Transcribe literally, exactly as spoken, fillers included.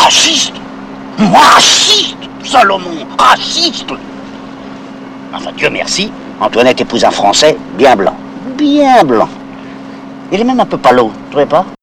raciste. Moi, raciste, Salomon, raciste. Enfin, Dieu merci, Antoinette épouse un Français bien blanc. Bien blanc. Il est même un peu palo, tu trouvez pas?